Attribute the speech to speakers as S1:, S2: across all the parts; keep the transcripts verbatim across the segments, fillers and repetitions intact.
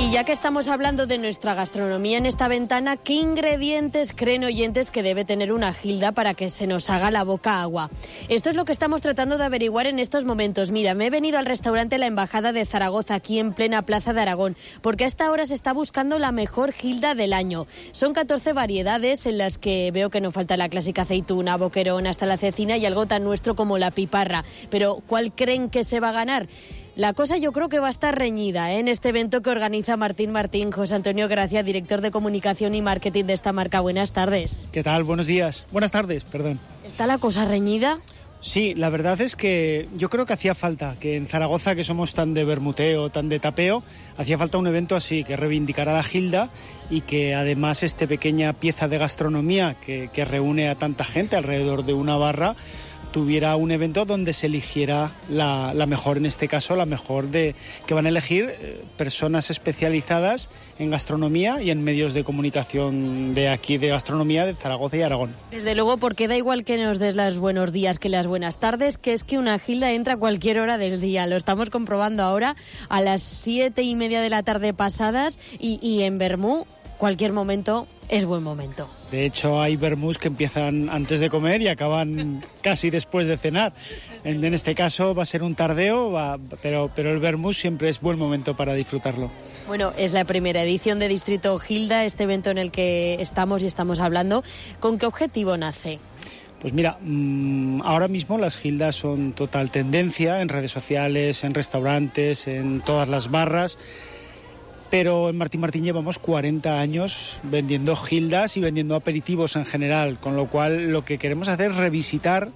S1: Y ya que estamos hablando de nuestra gastronomía en esta ventana, ¿qué ingredientes creen oyentes que debe tener una gilda para que se nos haga la boca agua? Esto es lo que estamos tratando de averiguar en estos momentos. Mira, me he venido al restaurante La Embajada de Zaragoza, aquí en plena Plaza de Aragón, porque a esta hora se está buscando la mejor gilda del año. Son catorce variedades en las que veo que no falta la clásica aceituna, boquerón, hasta la cecina y algo tan nuestro como la piparra. Pero, ¿cuál creen que se va a ganar? La cosa yo creo que va a estar reñida, ¿eh? En este evento que organiza Martín Martín. José Antonio Gracia, director de comunicación y marketing de esta marca. Buenas tardes.
S2: ¿Qué tal? Buenos días. Buenas tardes, perdón.
S1: ¿Está la cosa reñida?
S2: Sí, la verdad es que yo creo que hacía falta, que en Zaragoza, que somos tan de bermuteo, tan de tapeo, hacía falta un evento así, que reivindicara la gilda y que además esta pequeña pieza de gastronomía que, que reúne a tanta gente alrededor de una barra, tuviera un evento donde se eligiera la, la mejor, en este caso la mejor de que van a elegir eh, personas especializadas en gastronomía y en medios de comunicación de aquí de gastronomía de Zaragoza y Aragón.
S1: Desde luego, porque da igual que nos des los buenos días que las buenas tardes, que es que una gilda entra a cualquier hora del día. Lo estamos comprobando ahora a las siete y media de la tarde pasadas y, y en Bermú cualquier momento es buen momento.
S2: De hecho, hay vermús que empiezan antes de comer y acaban casi después de cenar. En, en este caso va a ser un tardeo, va, pero, pero el vermús siempre es buen momento para disfrutarlo.
S1: Bueno, es la primera edición de Distrito Gilda, este evento en el que estamos y estamos hablando. ¿Con qué objetivo nace?
S2: Pues mira, mmm, ahora mismo las gildas son total tendencia en redes sociales, en restaurantes, en todas las barras. Pero en Martín Martín llevamos cuarenta años vendiendo gildas y vendiendo aperitivos en general, con lo cual lo que queremos hacer es revisitar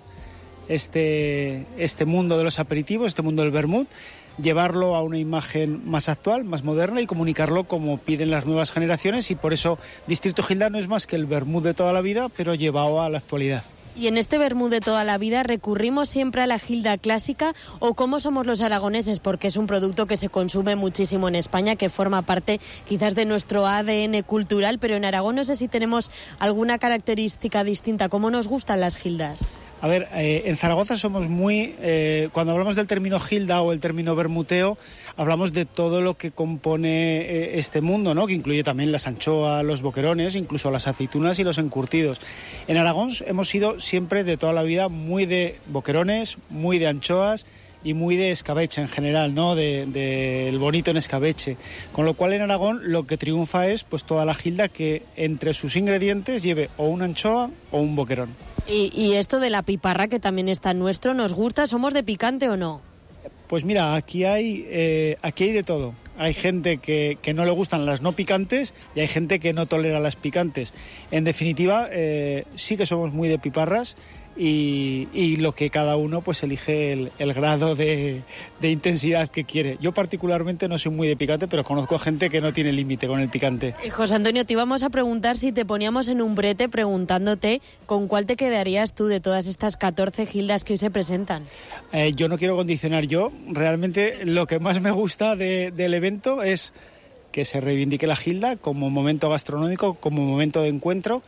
S2: este, este mundo de los aperitivos, este mundo del vermut, llevarlo a una imagen más actual, más moderna y comunicarlo como piden las nuevas generaciones, y por eso Distrito Gilda no es más que el vermut de toda la vida, pero llevado a la actualidad.
S1: Y en este vermut de toda la vida, ¿recurrimos siempre a la gilda clásica o cómo somos los aragoneses? Porque es un producto que se consume muchísimo en España, que forma parte quizás de nuestro A D N cultural, pero en Aragón no sé si tenemos alguna característica distinta. ¿Cómo nos gustan las gildas?
S2: A ver, eh, en Zaragoza somos muy... Eh, cuando hablamos del término gilda o el término bermuteo, hablamos de todo lo que compone eh, este mundo, ¿no? Que incluye también las anchoas, los boquerones, incluso las aceitunas y los encurtidos. En Aragón hemos sido siempre de toda la vida muy de boquerones, muy de anchoas y muy de escabeche en general, ¿no? De, de el bonito en escabeche. Con lo cual en Aragón lo que triunfa es pues toda la gilda que entre sus ingredientes lleve o una anchoa o un boquerón.
S1: Y, y esto de la piparra, que también está nuestro, ¿nos gusta? ¿Somos de picante o no?
S2: Pues mira, aquí hay, eh, aquí hay de todo. Hay gente que, que no le gustan las no picantes y hay gente que no tolera las picantes. En definitiva, eh, sí que somos muy de piparras y, y lo que cada uno pues elige el, el grado de, de intensidad que quiere. Yo particularmente no soy muy de picante, pero conozco gente que no tiene límite con el picante.
S1: Y José Antonio, te íbamos a preguntar si te poníamos en un brete preguntándote con cuál te quedarías tú de todas estas catorce gildas que hoy se presentan.
S2: Eh, yo no quiero condicionar yo. Realmente lo que más me gusta de, del evento es que se reivindique la gilda como momento gastronómico, como momento de encuentro,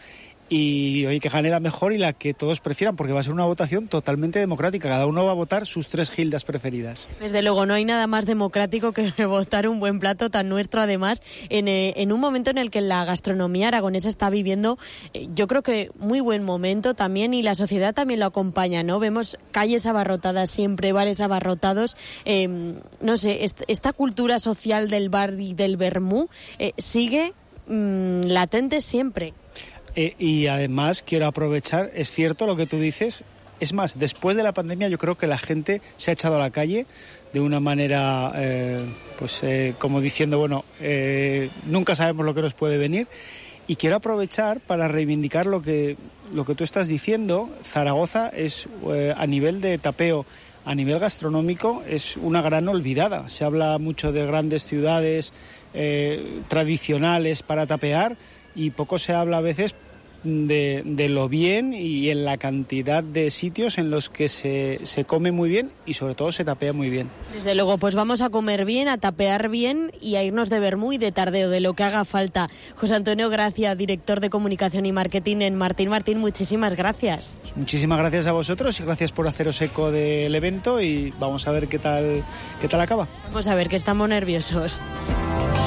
S2: y oye, que gane la mejor y la que todos prefieran, porque va a ser una votación totalmente democrática. Cada uno va a votar sus tres gildas preferidas.
S1: Desde luego, no hay nada más democrático que votar un buen plato tan nuestro, además, en, eh, en un momento en el que la gastronomía aragonesa está viviendo, eh, yo creo que muy buen momento también, y la sociedad también lo acompaña, ¿no? Vemos calles abarrotadas siempre, bares abarrotados. Eh, no sé, est- esta cultura social del bar y del vermú eh, sigue mmm, latente siempre.
S2: Eh, y además quiero aprovechar, es cierto lo que tú dices, es más, después de la pandemia yo creo que la gente se ha echado a la calle de una manera, eh, pues eh, como diciendo, bueno, eh, nunca sabemos lo que nos puede venir, y quiero aprovechar para reivindicar lo que, lo que tú estás diciendo. Zaragoza es, eh, a nivel de tapeo, a nivel gastronómico, es una gran olvidada. Se habla mucho de grandes ciudades eh, tradicionales para tapear, y poco se habla a veces de, de lo bien y en la cantidad de sitios en los que se, se come muy bien y sobre todo se tapea muy bien.
S1: Desde luego, pues vamos a comer bien, a tapear bien y a irnos de vermú y de tardeo, de lo que haga falta. José Antonio Gracia, director de comunicación y marketing en Martín Martín, muchísimas gracias.
S2: Pues muchísimas gracias a vosotros y gracias por haceros eco del evento, y vamos a ver qué tal, qué tal acaba.
S1: Vamos a ver, que estamos nerviosos.